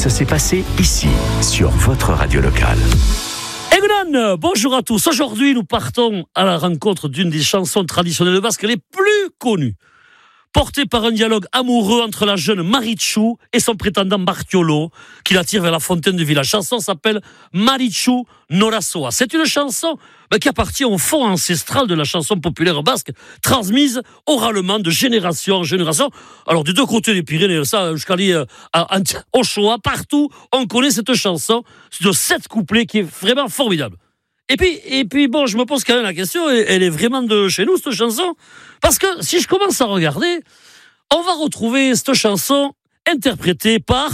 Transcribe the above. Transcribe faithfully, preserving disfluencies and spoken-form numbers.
Ça s'est passé ici, sur votre radio locale. Egunon, bonjour à tous. Aujourd'hui, nous partons à la rencontre d'une des chansons traditionnelles basques les plus connues. Portée par un dialogue amoureux entre la jeune Marichu et son prétendant Bartiolo, qui l'attire vers la fontaine de vie. La chanson s'appelle Marichu Norasoa. C'est une chanson ben, qui appartient au fond ancestral de la chanson populaire basque, transmise oralement de génération en génération. Alors, des deux côtés des Pyrénées, ça, jusqu'à aller euh, à, à, au Shoah, partout, on connaît cette chanson de sept couplets qui est vraiment formidable. Et puis, et puis, bon, je me pose quand même la question, elle est vraiment de chez nous, cette chanson? Parce que si je commence à regarder, on va retrouver cette chanson interprétée par